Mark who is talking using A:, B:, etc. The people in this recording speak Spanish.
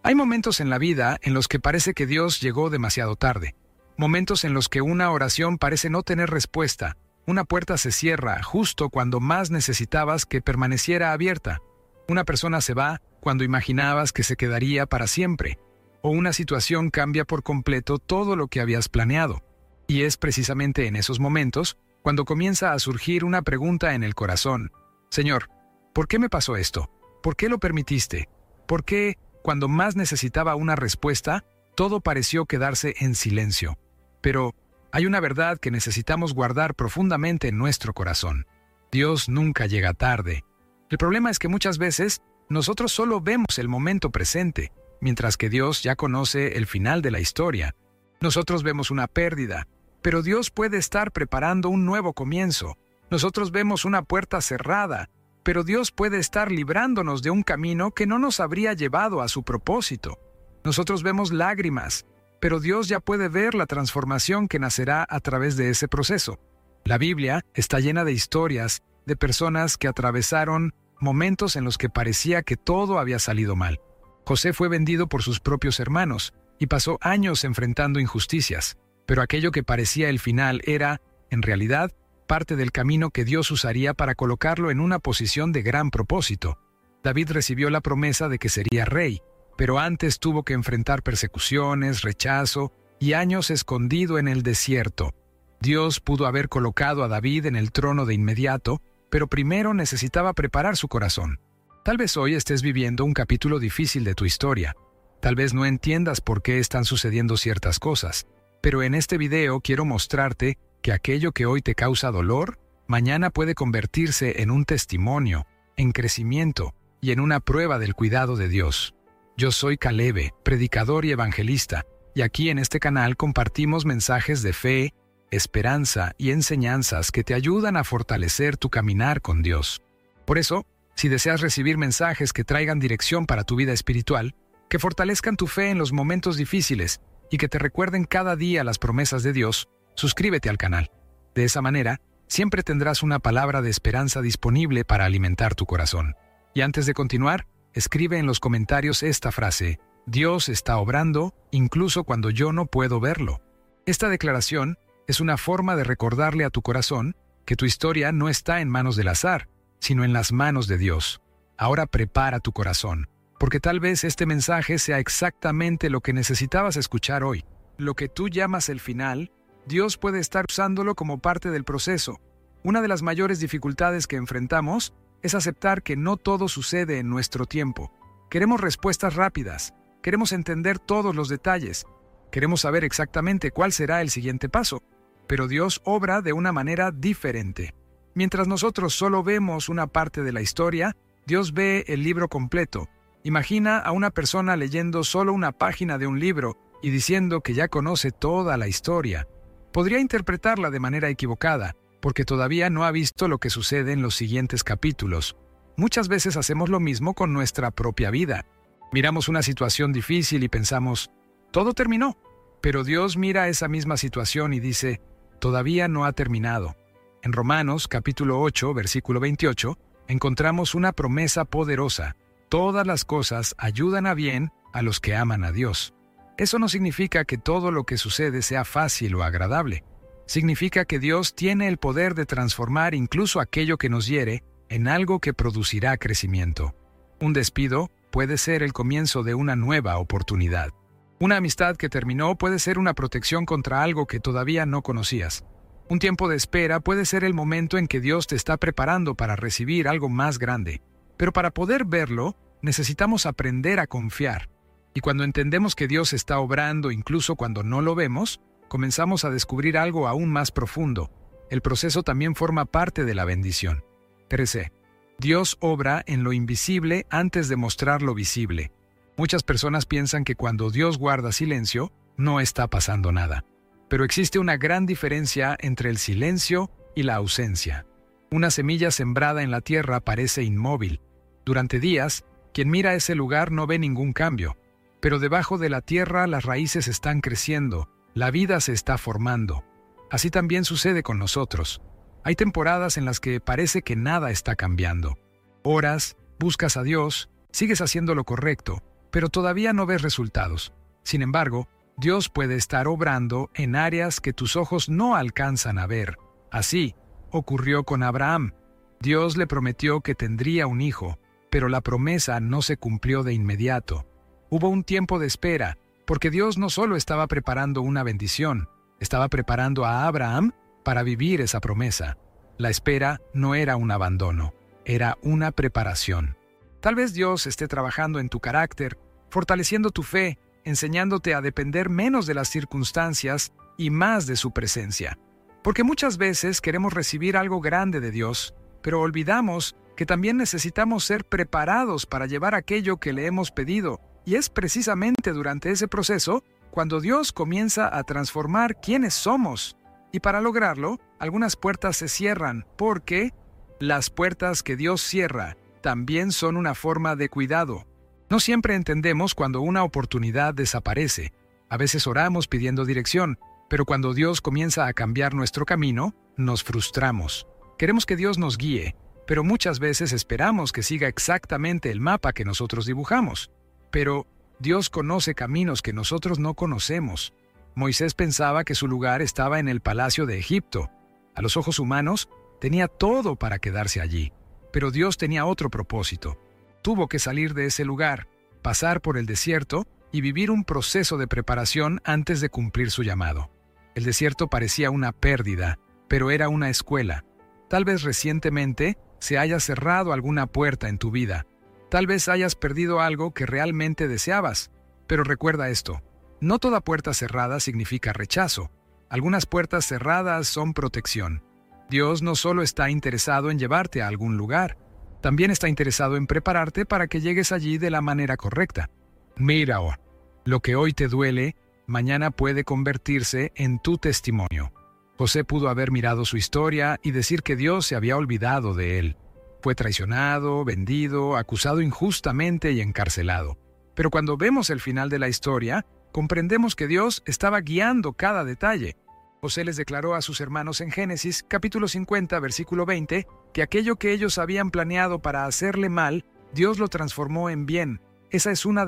A: Hay momentos en la vida en los que parece que Dios llegó demasiado tarde. Momentos en los que una oración parece no tener respuesta. Una puerta se cierra justo cuando más necesitabas que permaneciera abierta. Una persona se va cuando imaginabas que se quedaría para siempre. O una situación cambia por completo todo lo que habías planeado. Y es precisamente en esos momentos cuando comienza a surgir una pregunta en el corazón. Señor, ¿por qué me pasó esto? ¿Por qué lo permitiste? ¿Por qué, cuando más necesitaba una respuesta, todo pareció quedarse en silencio? Pero hay una verdad que necesitamos guardar profundamente en nuestro corazón. Dios nunca llega tarde. El problema es que muchas veces nosotros solo vemos el momento presente, mientras que Dios ya conoce el final de la historia. Nosotros vemos una pérdida, pero Dios puede estar preparando un nuevo comienzo. Nosotros vemos una puerta cerrada, pero Dios puede estar librándonos de un camino que no nos habría llevado a su propósito. Nosotros vemos lágrimas, pero Dios ya puede ver la transformación que nacerá a través de ese proceso. La Biblia está llena de historias de personas que atravesaron momentos en los que parecía que todo había salido mal. José fue vendido por sus propios hermanos y pasó años enfrentando injusticias, pero aquello que parecía el final era, en realidad, parte del camino que Dios usaría para colocarlo en una posición de gran propósito. David recibió la promesa de que sería rey, pero antes tuvo que enfrentar persecuciones, rechazo y años escondido en el desierto. Dios pudo haber colocado a David en el trono de inmediato, pero primero necesitaba preparar su corazón. Tal vez hoy estés viviendo un capítulo difícil de tu historia. Tal vez no entiendas por qué están sucediendo ciertas cosas, pero en este video quiero mostrarte que aquello que hoy te causa dolor, mañana puede convertirse en un testimonio, en crecimiento y en una prueba del cuidado de Dios. Yo soy Caleb, predicador y evangelista, y aquí en este canal compartimos mensajes de fe, esperanza y enseñanzas que te ayudan a fortalecer tu caminar con Dios. Por eso, si deseas recibir mensajes que traigan dirección para tu vida espiritual, que fortalezcan tu fe en los momentos difíciles y que te recuerden cada día las promesas de Dios, suscríbete al canal. De esa manera, siempre tendrás una palabra de esperanza disponible para alimentar tu corazón. Y antes de continuar, escribe en los comentarios esta frase: Dios está obrando incluso cuando yo no puedo verlo. Esta declaración es una forma de recordarle a tu corazón que tu historia no está en manos del azar, sino en las manos de Dios. Ahora prepara tu corazón, porque tal vez este mensaje sea exactamente lo que necesitabas escuchar hoy. Lo que tú llamas el final, Dios puede estar usándolo como parte del proceso. Una de las mayores dificultades que enfrentamos es aceptar que no todo sucede en nuestro tiempo. Queremos respuestas rápidas, queremos entender todos los detalles, queremos saber exactamente cuál será el siguiente paso, pero Dios obra de una manera diferente. Mientras nosotros solo vemos una parte de la historia, Dios ve el libro completo. Imagina a una persona leyendo solo una página de un libro y diciendo que ya conoce toda la historia. Podría interpretarla de manera equivocada, porque todavía no ha visto lo que sucede en los siguientes capítulos. Muchas veces hacemos lo mismo con nuestra propia vida. Miramos una situación difícil y pensamos, todo terminó. Pero Dios mira esa misma situación y dice, todavía no ha terminado. En Romanos capítulo 8, versículo 28, encontramos una promesa poderosa. Todas las cosas ayudan a bien a los que aman a Dios. Eso no significa que todo lo que sucede sea fácil o agradable. Significa que Dios tiene el poder de transformar incluso aquello que nos hiere en algo que producirá crecimiento. Un despido puede ser el comienzo de una nueva oportunidad. Una amistad que terminó puede ser una protección contra algo que todavía no conocías. Un tiempo de espera puede ser el momento en que Dios te está preparando para recibir algo más grande. Pero para poder verlo, necesitamos aprender a confiar. Y cuando entendemos que Dios está obrando incluso cuando no lo vemos, comenzamos a descubrir algo aún más profundo. El proceso también forma parte de la bendición. 13. Dios obra en lo invisible antes de mostrar lo visible. Muchas personas piensan que cuando Dios guarda silencio, no está pasando nada. Pero existe una gran diferencia entre el silencio y la ausencia. Una semilla sembrada en la tierra parece inmóvil. Durante días, quien mira ese lugar no ve ningún cambio. Pero debajo de la tierra las raíces están creciendo, la vida se está formando. Así también sucede con nosotros. Hay temporadas en las que parece que nada está cambiando. Oras, buscas a Dios, sigues haciendo lo correcto, pero todavía no ves resultados. Sin embargo, Dios puede estar obrando en áreas que tus ojos no alcanzan a ver. Así ocurrió con Abraham. Dios le prometió que tendría un hijo, pero la promesa no se cumplió de inmediato. Hubo un tiempo de espera, porque Dios no solo estaba preparando una bendición, estaba preparando a Abraham para vivir esa promesa. La espera no era un abandono, era una preparación. Tal vez Dios esté trabajando en tu carácter, fortaleciendo tu fe, enseñándote a depender menos de las circunstancias y más de su presencia. Porque muchas veces queremos recibir algo grande de Dios, pero olvidamos que también necesitamos ser preparados para llevar aquello que le hemos pedido, y es precisamente durante ese proceso cuando Dios comienza a transformar quiénes somos. Y para lograrlo, algunas puertas se cierran, porque las puertas que Dios cierra también son una forma de cuidado. No siempre entendemos cuando una oportunidad desaparece. A veces oramos pidiendo dirección, pero cuando Dios comienza a cambiar nuestro camino, nos frustramos. Queremos que Dios nos guíe, pero muchas veces esperamos que siga exactamente el mapa que nosotros dibujamos. Pero Dios conoce caminos que nosotros no conocemos. Moisés pensaba que su lugar estaba en el palacio de Egipto. A los ojos humanos, tenía todo para quedarse allí. Pero Dios tenía otro propósito. Tuvo que salir de ese lugar, pasar por el desierto y vivir un proceso de preparación antes de cumplir su llamado. El desierto parecía una pérdida, pero era una escuela. Tal vez recientemente se haya cerrado alguna puerta en tu vida. Tal vez hayas perdido algo que realmente deseabas. Pero recuerda esto, no toda puerta cerrada significa rechazo. Algunas puertas cerradas son protección. Dios no solo está interesado en llevarte a algún lugar, también está interesado en prepararte para que llegues allí de la manera correcta. Mira, lo que hoy te duele, mañana puede convertirse en tu testimonio. José pudo haber mirado su historia y decir que Dios se había olvidado de él. Fue traicionado, vendido, acusado injustamente y encarcelado. Pero cuando vemos el final de la historia, comprendemos que Dios estaba guiando cada detalle. José les declaró a sus hermanos en Génesis, capítulo 50, versículo 20, que aquello que ellos habían planeado para hacerle mal, Dios lo transformó en bien. Esa es una de